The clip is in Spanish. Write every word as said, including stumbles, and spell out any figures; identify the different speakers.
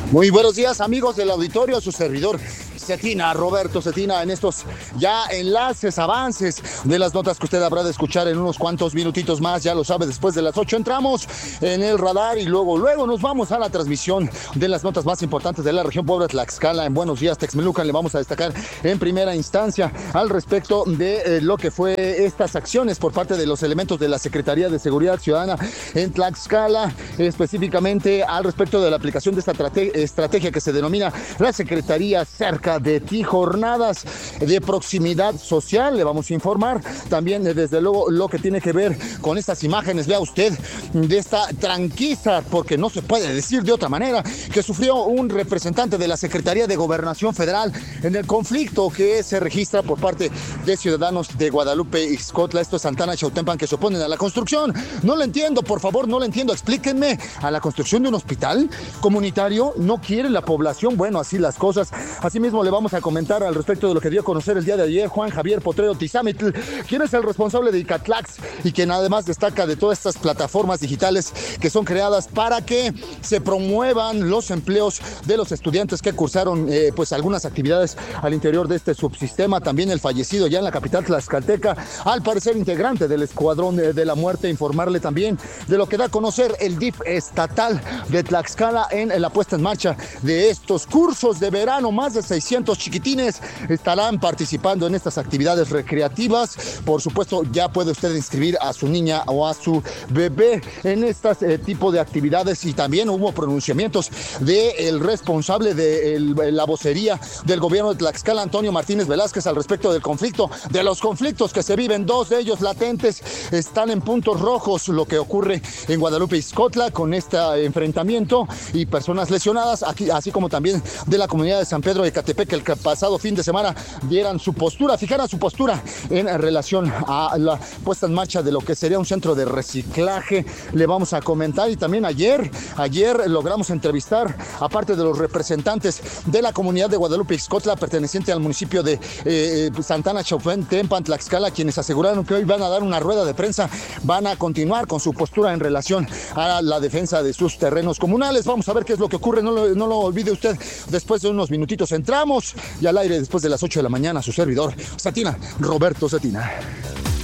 Speaker 1: Muy buenos días, amigos del auditorio, su servidor Cetina, Roberto Cetina, en estos ya enlaces, avances de las notas que usted habrá de escuchar en unos cuantos minutitos más. Ya lo sabe, después de las ocho entramos en el radar y luego, luego nos vamos a la transmisión de las notas más importantes de la región Puebla Tlaxcala. En Buenos Días Texmelucan le vamos a destacar en primera instancia al respecto de eh, lo que fue estas acciones por parte de los elementos de la Secretaría de Seguridad Ciudadana en Tlaxcala, específicamente al respecto de la aplicación de esta estrategia que se denomina la Secretaría Cerca de Ti, jornadas de proximidad social. Le vamos a informar también, desde luego, lo que tiene que ver con estas imágenes. Vea usted de esta tranquiza, porque no se puede decir de otra manera, que sufrió un representante de la Secretaría de Gobernación Federal en el conflicto que se registra por parte de ciudadanos de Guadalupe y Ixcotla. Esto es Santana Chautempan, que se oponen a la construcción. No lo entiendo, por favor, no lo entiendo. Explíquenme, ¿a la construcción de un hospital comunitario no quiere la población? Bueno, así las cosas. Asimismo, le vamos a comentar al respecto de lo que dio a conocer el día de ayer Juan Javier Potrero Tizámitl, quien es el responsable de Icatlax y quien además destaca de todas estas plataformas digitales que son creadas para que se promuevan los empleos de los estudiantes que cursaron eh, pues algunas actividades al interior de este subsistema. También el fallecido ya en la capital tlaxcalteca, al parecer integrante del Escuadrón de, de la Muerte. Informarle también de lo que da a conocer el D I F estatal de Tlaxcala en, en la puesta en marcha de estos cursos de verano. Más de seiscientos chiquitines estarán participando en estas actividades recreativas. Por supuesto, ya puede usted inscribir a su niña o a su bebé en este eh, tipo de actividades. Y también hubo pronunciamientos del responsable de el, la vocería del gobierno de Tlaxcala, Antonio Martínez Velázquez, al respecto del conflicto, de los conflictos que se viven. Dos de ellos latentes están en puntos rojos, lo que ocurre en Guadalupe y Ixcotla con este enfrentamiento y personas lesionadas, aquí, así como también de la comunidad de San Pedro de Ecatepec, que el pasado fin de semana dieran su postura, fijaran su postura en relación a la puesta en marcha de lo que sería un centro de reciclaje. Le vamos a comentar. Y también ayer, ayer logramos entrevistar, aparte de los representantes de la comunidad de Guadalupe y Ixcotla, perteneciente al municipio de eh, Santana Chautempan, Tlaxcala, quienes aseguraron que hoy van a dar una rueda de prensa, van a continuar con su postura en relación a la defensa de sus terrenos comunales. Vamos a ver qué es lo que ocurre. No lo, no lo olvide usted. Después de unos minutitos entramos y al aire después de las ocho de la mañana, su servidor Cetina, Roberto Cetina.